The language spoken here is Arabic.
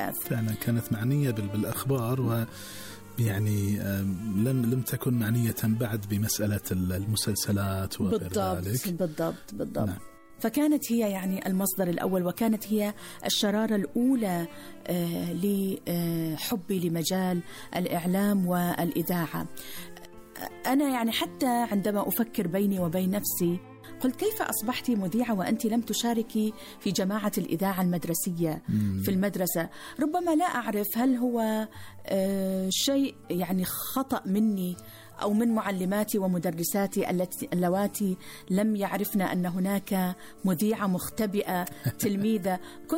الإحداث. فعلا كانت معنية بالأخبار، ويعني لم تكن معنية بعد بمسألة المسلسلات وغير ذلك. بالضبط. نعم. فكانت هي يعني المصدر الأول، وكانت هي الشرارة الأولى لحبي لمجال الإعلام والإذاعة. أنا يعني حتى عندما أفكر بيني وبين نفسي قلت كيف أصبحت مذيعة وأنت لم تشاركي في جماعة الإذاعة المدرسية في المدرسة؟ ربما لا أعرف هل هو شيء يعني خطأ مني أو من معلماتي ومدرساتي اللواتي لم يعرفن أن هناك مذيعة مختبئة تلميذة.